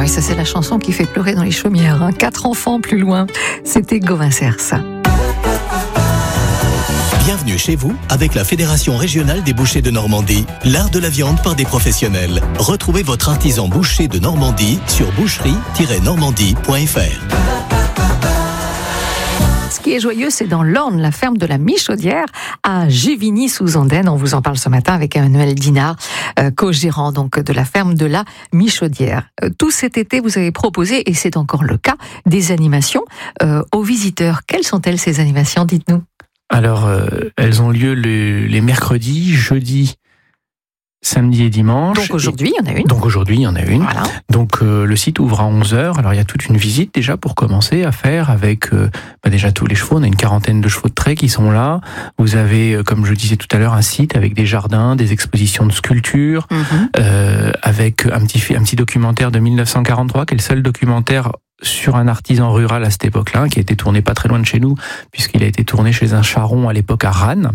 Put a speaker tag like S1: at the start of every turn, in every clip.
S1: ça c'est la chanson qui fait pleurer dans les chaumières. 4 enfants plus loin, c'était Gauvin Cers.
S2: Bienvenue chez vous avec la Fédération régionale des bouchers de Normandie, l'art de la viande par des professionnels. Retrouvez votre artisan boucher de Normandie sur boucherie-normandie.fr.
S1: Ce qui est joyeux, c'est dans l'Orne, la ferme de la Michaudière à Givigny-sous-Andaine. On vous en parle ce matin avec Emmanuel Dinard, co-gérant donc de la ferme de la Michaudière. Tout cet été, vous avez proposé, et c'est encore le cas, des animations aux visiteurs. Quelles sont-elles ces animations? Dites-nous.
S3: Alors, elles ont lieu les mercredis, jeudis, samedi et dimanche.
S1: Donc aujourd'hui, il y en a une. Voilà.
S3: Donc le site ouvre à 11h. Alors il y a toute une visite déjà pour commencer à faire avec déjà tous les chevaux. On a une quarantaine de chevaux de trait qui sont là. Vous avez, comme je disais tout à l'heure, un site avec des jardins, des expositions de sculptures, avec un petit documentaire de 1943, qui est le seul documentaire sur un artisan rural à cette époque-là, qui a été tourné pas très loin de chez nous, puisqu'il a été tourné chez un charron à l'époque à Rannes.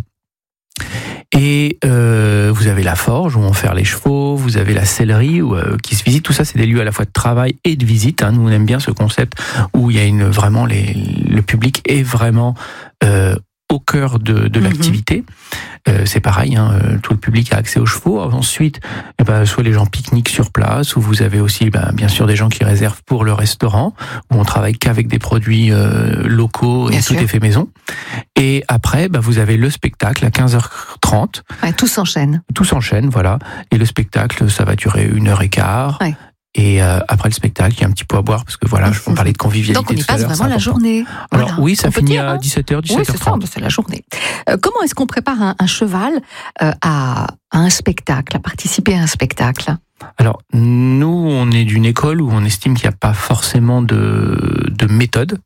S3: Et vous avez la forge où on fait les chevaux, vous avez la sellerie qui se visite. Tout ça, c'est des lieux à la fois de travail et de visite. Nous, on aime bien ce concept où il y a vraiment le public est vraiment au cœur de l'activité. C'est pareil, tout le public a accès aux chevaux. Ensuite, soit les gens pique-niquent sur place, ou vous avez aussi bien sûr des gens qui réservent pour le restaurant, où on travaille qu'avec des produits locaux et tout est fait maison. Et après, vous avez le spectacle à 15h30.
S1: Ouais, tout s'enchaîne.
S3: Tout s'enchaîne, voilà. Et le spectacle, ça va durer 1h15. Ouais. Et après le spectacle, il y a un petit pot à boire, parce que voilà, on parlait de convivialité.
S1: Donc on y passe vraiment la journée.
S3: Alors
S1: voilà.
S3: oui, ça finit à 17h, 17h30.
S1: Oui, c'est ça, c'est la journée. Comment est-ce qu'on prépare un cheval à un spectacle, à participer à un spectacle?
S3: Alors, nous, on est d'une école où on estime qu'il n'y a pas forcément de méthode.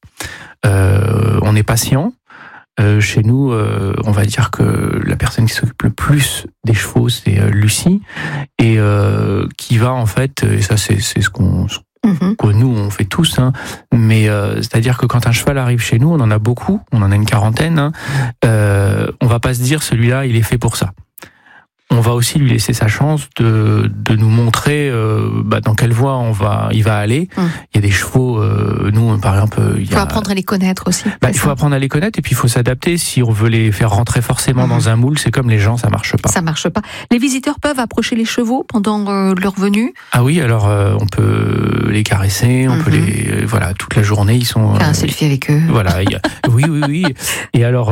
S3: On est patient. Chez nous, on va dire que la personne qui s'occupe le plus des chevaux, c'est Lucie, et qui va en fait, et ça c'est ce que nous on fait tous, mais c'est-à-dire que quand un cheval arrive chez nous, on en a beaucoup, on en a une quarantaine, on va pas se dire celui-là il est fait pour ça. On va aussi lui laisser sa chance de nous montrer dans quelle voie il va aller. Il y a des chevaux, nous par exemple... Il
S1: faut apprendre à les connaître aussi.
S3: Il faut apprendre à les connaître et puis il faut s'adapter. Si on veut les faire rentrer forcément dans un moule, c'est comme les gens, ça marche pas.
S1: Ça marche pas. Les visiteurs peuvent approcher les chevaux pendant leur venue?
S3: Ah oui, alors on peut les caresser, on peut les... voilà, toute la journée, ils sont...
S1: Faire un selfie avec eux.
S3: Voilà, oui. Et alors,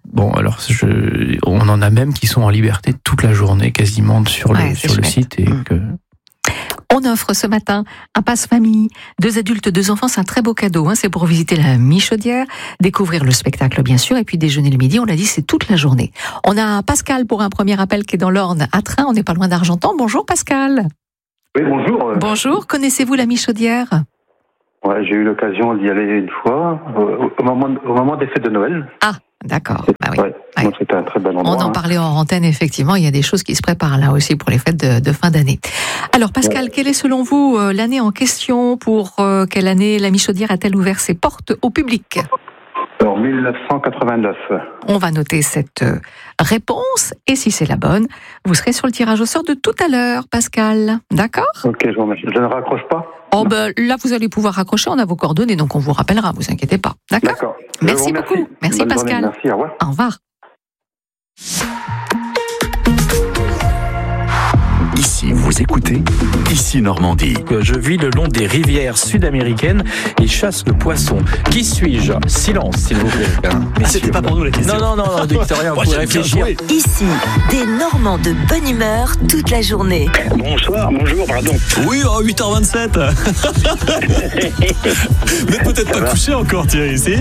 S3: on en a même qui sont en liberté toute la journée quasiment sur le site. Et
S1: On offre ce matin un passe-famille, 2 adultes, 2 enfants, c'est un très beau cadeau. C'est pour visiter la Michaudière, découvrir le spectacle bien sûr, et puis déjeuner le midi, on l'a dit, c'est toute la journée. On a Pascal pour un premier appel qui est dans l'Orne, à Train, on n'est pas loin d'Argentan. Bonjour Pascal.
S4: Oui, bonjour.
S1: Bonjour, connaissez-vous la Michaudière?
S4: Ouais, j'ai eu l'occasion d'y aller une fois, au moment des fêtes de Noël.
S1: Ah, d'accord. Oui.
S4: Ouais. Donc c'était un très bel endroit.
S1: On en parlait en antenne, effectivement, il y a des choses qui se préparent là aussi pour les fêtes de fin d'année. Alors Pascal, quelle est selon vous l'année en question? Pour quelle année la Michaudière a-t-elle ouvert ses portes au public?
S4: En 1989.
S1: On va noter cette réponse, et si c'est la bonne, vous serez sur le tirage au sort de tout à l'heure, Pascal. D'accord?
S4: Ok, je vous remercie. Je ne raccroche pas?
S1: Là, vous allez pouvoir raccrocher, on a vos coordonnées, donc on vous rappellera, vous inquiétez pas. D'accord? Merci beaucoup. Merci
S4: Bonne
S1: Pascal.
S4: Journée. Merci, au revoir.
S1: Au revoir.
S5: Ici, vous écoutez Ici Normandie.
S6: Je vis le long des rivières sud-américaines et chasse le poisson. Qui suis-je? Silence, s'il vous plaît.
S5: Mais c'était pas pour nous la question.
S6: Non, Victorien, vous pouvez réfléchir.
S7: Ici, des Normands de bonne humeur toute la journée.
S8: Bonjour, pardon.
S5: Oui, 8h27. Mais peut-être pas couché encore, Thierry, si.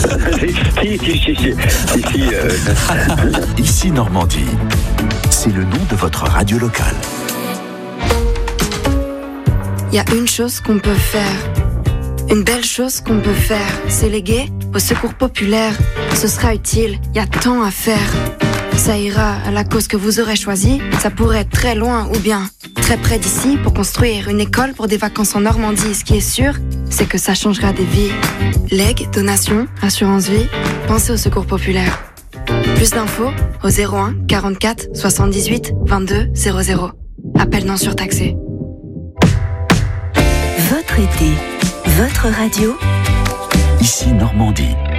S5: Ici Normandie, c'est le nom de votre radio locale.
S9: Il y a une chose qu'on peut faire, une belle chose qu'on peut faire, c'est léguer au secours populaire. Ce sera utile, il y a tant à faire. Ça ira à la cause que vous aurez choisie, ça pourrait être très loin ou bien très près d'ici pour construire une école pour des vacances en Normandie. Ce qui est sûr, c'est que ça changera des vies. Legs, donations, assurance vie, pensez au secours populaire. Plus d'infos au 01 44 78 22 00. Appel non surtaxé.
S7: votre été, votre radio.
S5: Ici Normandie.